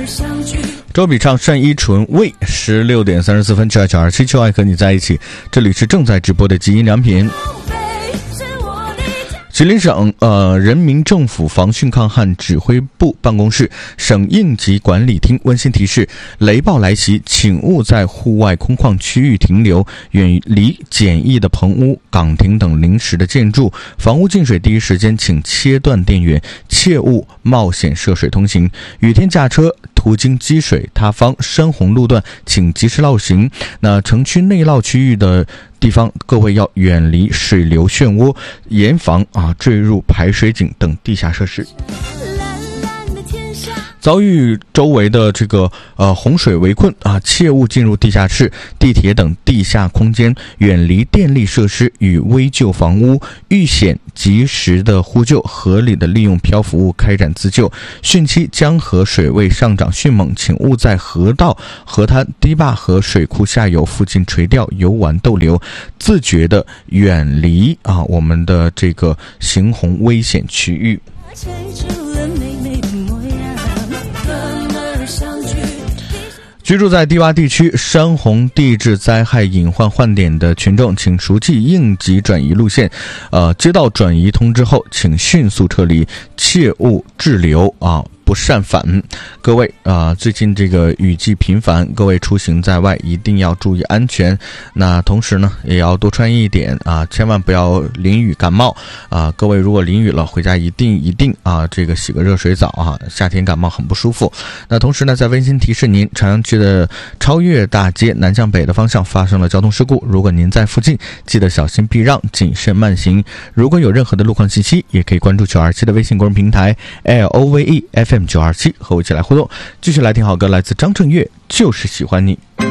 周笔畅、单依纯为16点34分，92927就爱和你在一起。这里是正在直播的极音良品。吉林省人民政府防汛抗旱指挥部办公室、省应急管理厅温馨提示：雷暴来袭，请勿在户外空旷区域停留，远离简易的棚屋、岗亭等临时的建筑。房屋进水第一时间请切断电源，切勿冒险涉水通行。雨天驾车途经积水塌方、深洪路段，请及时绕行。那城区内涝区域的地方，各位要远离水流漩涡，严防坠入排水井等地下设施。遭遇周围的这个洪水围困切勿进入地下室、地铁等地下空间，远离电力设施与危旧房屋，遇险及时的呼救，合理的利用漂浮物开展自救。汛期江河水位上涨迅猛，请勿在河道、河滩、堤坝和水库下游附近垂钓、游玩逗留，自觉的远离我们的这个行洪危险区域。居住在低洼地区、山洪地质灾害隐患患点的群众，请熟记应急转移路线。接到转移通知后，请迅速撤离，切勿滞留不善返。各位最近这个雨季频繁，各位出行在外一定要注意安全。那同时呢，也要多穿一点千万不要淋雨感冒各位如果淋雨了，回家一定这个洗个热水澡夏天感冒很不舒服。那同时呢，在温馨提示您，朝阳区的超越大街南向北的方向发生了交通事故，如果您在附近，记得小心避让，谨慎慢行。如果有任何的路况信息，也可以关注927的微信公众平台 LOVE FM 927，和我一起来互动。继续来听好歌，来自张震岳，就是喜欢你。